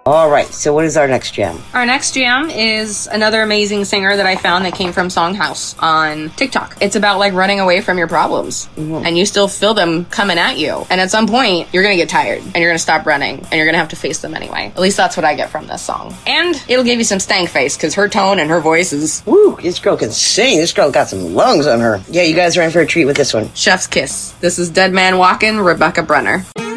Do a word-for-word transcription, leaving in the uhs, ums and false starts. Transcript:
All right, so what is our next jam? Our next jam is another amazing singer that I found that came from Songhouse on TikTok. It's about like running away from your problems, mm-hmm. and you still feel them coming at you. And at some point, you're gonna get tired and you're gonna stop running and you're gonna have to face them anyway. At least that's what I get from this song. And it'll give you some stank face because her tone and her voice is... Woo, this girl can sing. This girl got some lungs on her. Yeah, you guys are in for a treat with this one. Chef's kiss. This is Dead Man Walkin', Rebecca Brenner.